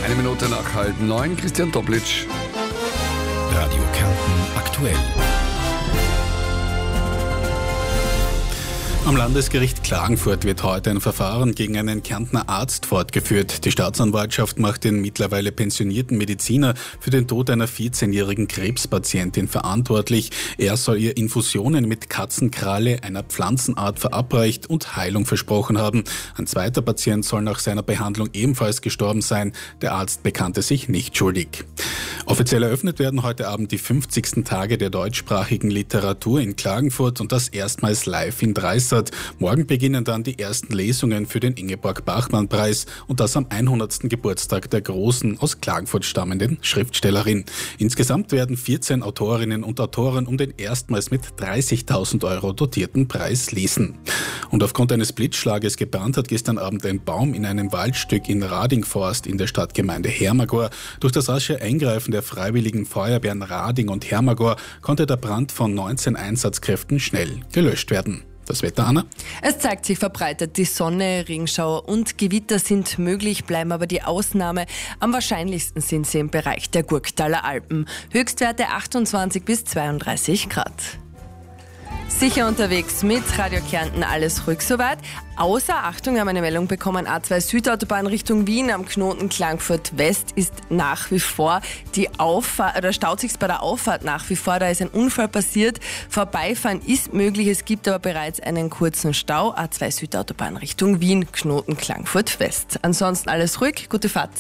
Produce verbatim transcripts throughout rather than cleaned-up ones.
Eine Minute nach halb neun. Christian Toplitsch. Radio Kärnten aktuell. Am Landesgericht Klagenfurt wird heute ein Verfahren gegen einen Kärntner Arzt fortgeführt. Die Staatsanwaltschaft macht den mittlerweile pensionierten Mediziner für den Tod einer vierzehnjährigen Krebspatientin verantwortlich. Er soll ihr Infusionen mit Katzenkralle, einer Pflanzenart, verabreicht und Heilung versprochen haben. Ein zweiter Patient soll nach seiner Behandlung ebenfalls gestorben sein. Der Arzt bekannte sich nicht schuldig. Offiziell eröffnet werden heute Abend die fünfzigsten Tage der deutschsprachigen Literatur in Klagenfurt und das erstmals live in Dreisat. Morgen beginnen dann die ersten Lesungen für den Ingeborg-Bachmann-Preis und das am hundertsten Geburtstag der großen, aus Klagenfurt stammenden Schriftstellerin. Insgesamt werden vierzehn Autorinnen und Autoren um den erstmals mit dreißigtausend Euro dotierten Preis lesen. Und aufgrund eines Blitzschlages gebrannt hat gestern Abend ein Baum in einem Waldstück in Radingforst in der Stadtgemeinde Hermagor. Durch das rasche Eingreifen der Freiwilligen Feuerwehren Rading und Hermagor konnte der Brand von neunzehn Einsatzkräften schnell gelöscht werden. Das Wetter, Anna? Es zeigt sich verbreitet die Sonne, Regenschauer und Gewitter sind möglich, bleiben aber die Ausnahme. Am wahrscheinlichsten sind sie im Bereich der Gurktaler Alpen. Höchstwerte achtundzwanzig bis zweiunddreißig Grad. Sicher unterwegs mit Radio Kärnten, alles ruhig soweit. Außer, Achtung, wir haben eine Meldung bekommen, A zwei Südautobahn Richtung Wien am Knoten Klagenfurt West ist nach wie vor die Auffahrt, oder staut sich bei der Auffahrt nach wie vor, da ist ein Unfall passiert. Vorbeifahren ist möglich, es gibt aber bereits einen kurzen Stau. A zwei Südautobahn Richtung Wien, Knoten Klagenfurt West. Ansonsten alles ruhig, gute Fahrt.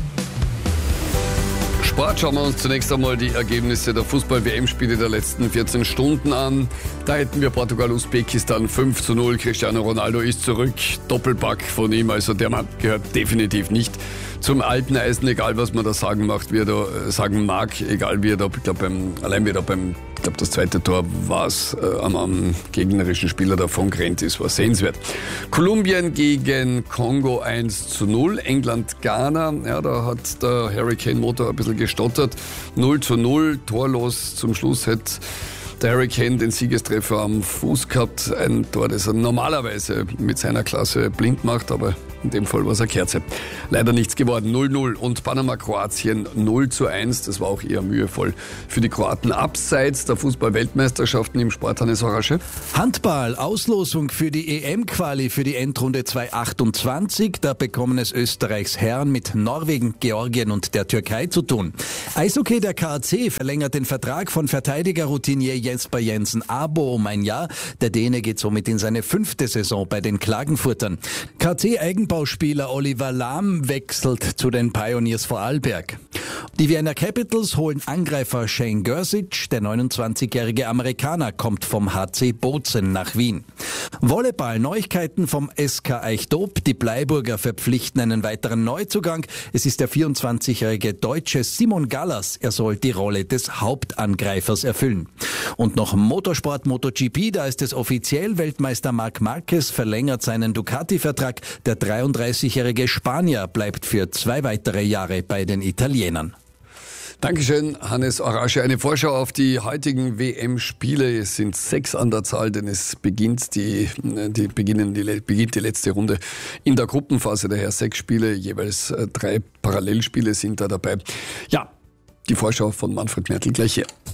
Sport, schauen wir uns zunächst einmal die Ergebnisse der Fußball-W M-Spiele der letzten vierzehn Stunden an. Da hätten wir Portugal-Usbekistan fünf zu null. Cristiano Ronaldo ist zurück. Doppelpack von ihm, also der Mann gehört definitiv nicht zum alten Eisen, egal was man da sagen macht, wie er da sagen mag, egal wie er da, ich glaube, beim, allein wie er da beim, ich glaube, das zweite Tor war es, äh, am, am gegnerischen Spieler davon gerannt ist, war sehenswert. Kolumbien gegen Kongo eins zu null, England Ghana, ja, da hat der Hurricane-Motor ein bisschen gestottert, null zu null, torlos zum Schluss hätte der Hurricane den Siegestreffer am Fuß gehabt, ein Tor, das er normalerweise mit seiner Klasse blind macht, aber in dem Fall war es eine Kerze. Leider nichts geworden, null null und Panama-Kroatien null zu eins, das war auch eher mühevoll für die Kroaten. Abseits der Fußball-Weltmeisterschaften im Sport, Hannes Orasche. Handball, Auslosung für die E M-Quali für die Endrunde zweitausendachtundzwanzig, da bekommen es Österreichs Herren mit Norwegen, Georgien und der Türkei zu tun. Eishockey, der K A C verlängert den Vertrag von Verteidigerroutinier Jesper Jensen Abo um ein Jahr. Der Däne geht somit in seine fünfte Saison bei den Klagenfurtern. K A C-Eigenbauspieler Oliver Lahm wechselt zu den Pioneers Vorarlberg. Die Vienna Capitals holen Angreifer Shane Gersic. Der neunundzwanzigjährige Amerikaner kommt vom H C Bozen nach Wien. Volleyball, Neuigkeiten vom S K Eichdob. Die Bleiburger verpflichten einen weiteren Neuzugang. Es ist der vierundzwanzigjährige Deutsche Simon Gallas. Er soll die Rolle des Hauptangreifers erfüllen. Und noch Motorsport, MotoGP, da ist es offiziell, Weltmeister Marc Marquez verlängert seinen Ducati-Vertrag. Der dreiunddreißigjährige Spanier bleibt für zwei weitere Jahre bei den Italienern. Dankeschön, Hannes Orasche. Eine Vorschau auf die heutigen W M-Spiele. Es sind sechs an der Zahl, denn es beginnt die, die, beginnen die, beginnt die letzte Runde in der Gruppenphase. Daher sechs Spiele, jeweils drei Parallelspiele sind da dabei. Ja, die Vorschau von Manfred Mertl gleich hier.